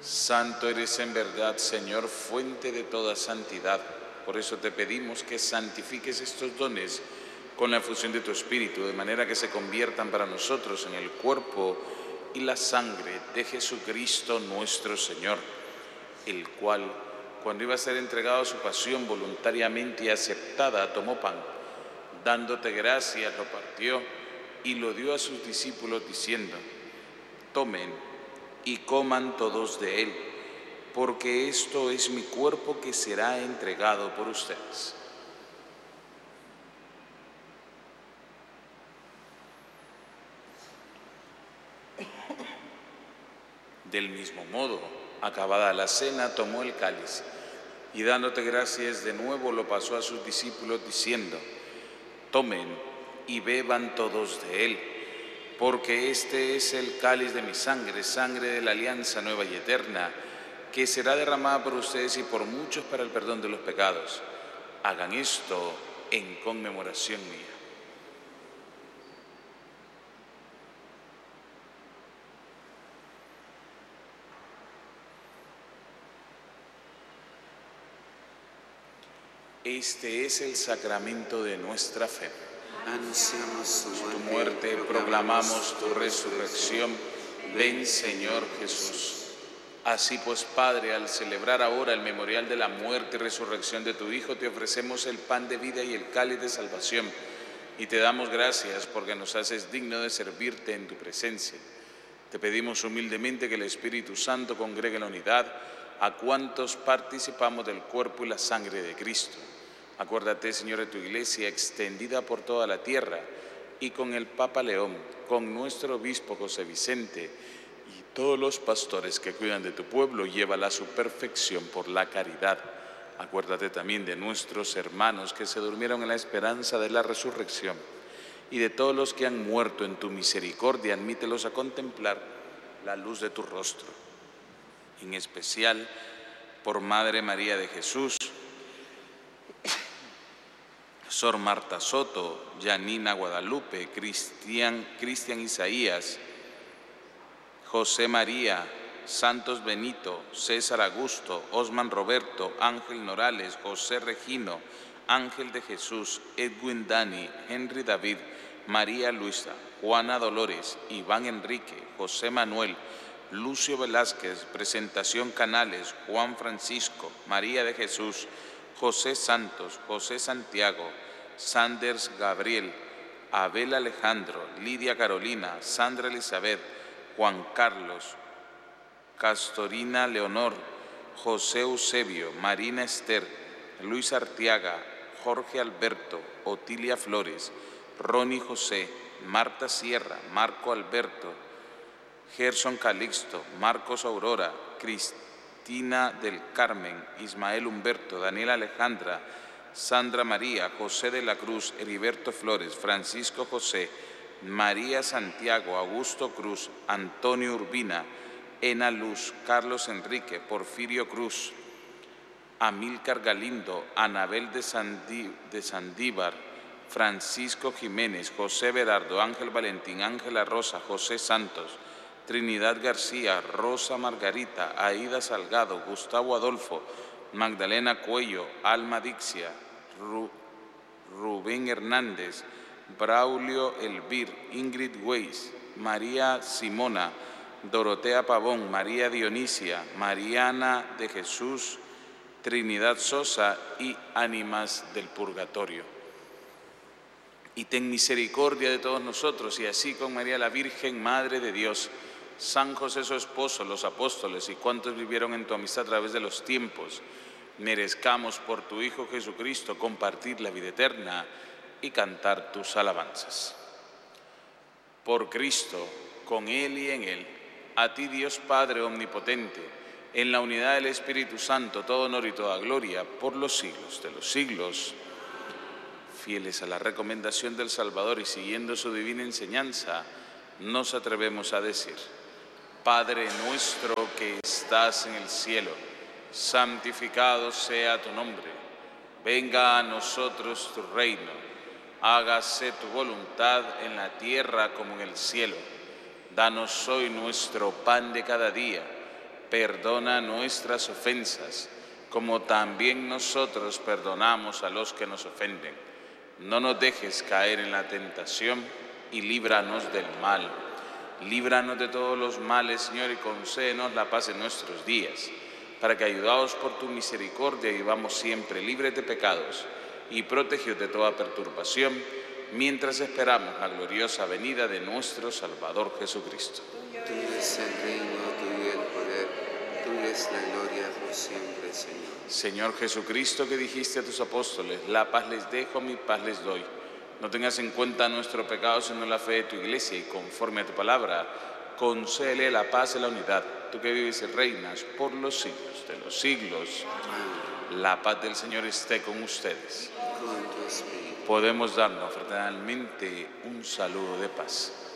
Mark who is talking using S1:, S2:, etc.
S1: Santo eres en verdad, Señor, fuente de toda santidad. Por eso te pedimos que santifiques estos dones con la efusión de tu Espíritu, de manera que se conviertan para nosotros en el cuerpo y la sangre de Jesucristo nuestro Señor, el cual, cuando iba a ser entregado a su pasión voluntariamente y aceptada, tomó pan, dándote gracias, lo partió y lo dio a sus discípulos diciendo: tomen y coman todos de él, porque esto es mi cuerpo que será entregado por ustedes. Del mismo modo, acabada la cena, tomó el cáliz y dándote gracias de nuevo lo pasó a sus discípulos diciendo: tomen y beban todos de él, porque este es el cáliz de mi sangre, sangre de la alianza nueva y eterna, que será derramada por ustedes y por muchos para el perdón de los pecados. Hagan esto en conmemoración mía. Este es el sacramento de nuestra fe.
S2: Anunciamos
S1: Tu muerte, proclamamos tu resurrección. Ven, Señor Jesús. Así pues, Padre, al celebrar ahora el memorial de la muerte y resurrección de tu Hijo, te ofrecemos el pan de vida y el cáliz de salvación, y te damos gracias porque nos haces digno de servirte en tu presencia. Te pedimos humildemente que el Espíritu Santo congregue en la unidad a cuantos participamos del cuerpo y la sangre de Cristo. Acuérdate, Señor, de tu Iglesia extendida por toda la tierra, y con el Papa León, con nuestro obispo José Vicente y todos los pastores que cuidan de tu pueblo, llévala a su perfección por la caridad. Acuérdate también de nuestros hermanos que se durmieron en la esperanza de la resurrección, y de todos los que han muerto en tu misericordia, admítelos a contemplar la luz de tu rostro. En especial por Madre María de Jesús, Sor Marta Soto, Janina Guadalupe, Cristian Isaías, José María, Santos Benito, César Augusto, Osman Roberto, Ángel Norales, José Regino, Ángel de Jesús, Edwin Dani, Henry David, María Luisa, Juana Dolores, Iván Enrique, José Manuel, Lucio Velázquez, Presentación Canales, Juan Francisco, María de Jesús, José Santos, José Santiago, Sanders Gabriel, Abel Alejandro, Lidia Carolina, Sandra Elizabeth, Juan Carlos, Castorina Leonor, José Eusebio, Marina Esther, Luis Arteaga, Jorge Alberto, Otilia Flores, Ronnie José, Marta Sierra, Marco Alberto, Gerson Calixto, Marcos Aurora, Cristina del Carmen, Ismael Humberto, Daniela Alejandra, Sandra María, José de la Cruz, Heriberto Flores, Francisco José, María Santiago, Augusto Cruz, Antonio Urbina, Ena Luz, Carlos Enrique, Porfirio Cruz, Amílcar Galindo, Anabel de Sandívar, Francisco Jiménez, José Berardo, Ángel Valentín, Ángela Rosa, José Santos, Trinidad García, Rosa Margarita, Aida Salgado, Gustavo Adolfo, Magdalena Cuello, Alma Dixia, Rubén Hernández, Braulio Elvir, Ingrid Weiss, María Simona, Dorotea Pavón, María Dionisia, Mariana de Jesús, Trinidad Sosa y ánimas del purgatorio. Y ten misericordia de todos nosotros, y así con María la Virgen, Madre de Dios, San José su esposo, los apóstoles y cuantos vivieron en tu amistad a través de los tiempos, merezcamos por tu Hijo Jesucristo compartir la vida eterna y cantar tus alabanzas. Por Cristo, con Él y en Él, a ti Dios Padre omnipotente, en la unidad del Espíritu Santo, todo honor y toda gloria, por los siglos de los siglos. Fieles a la recomendación del Salvador y siguiendo su divina enseñanza, nos atrevemos a decir: Padre nuestro que estás en el cielo, santificado sea tu nombre. Venga a nosotros tu reino. Hágase tu voluntad en la tierra como en el cielo. Danos hoy nuestro pan de cada día. Perdona nuestras ofensas, como también nosotros perdonamos a los que nos ofenden. No nos dejes caer en la tentación y líbranos del mal. Líbranos de todos los males, Señor, y concédenos la paz en nuestros días, para que, ayudados por tu misericordia, vivamos siempre libres de pecados y protegidos de toda perturbación, mientras esperamos la gloriosa venida de nuestro Salvador Jesucristo.
S2: Tuyo es el reino, tuyo el poder, tuya es la gloria por siempre, Señor.
S1: Señor Jesucristo, que dijiste a tus apóstoles, la paz les dejo, mi paz les doy. No tengas en cuenta nuestro pecado, sino la fe de tu Iglesia, y conforme a tu palabra, concédele la paz y la unidad. Tú que vives y reinas por los siglos de los siglos.
S2: Amén.
S1: La paz del Señor esté con ustedes.
S2: Con tu espíritu.
S1: Podemos darnos fraternalmente un saludo de paz.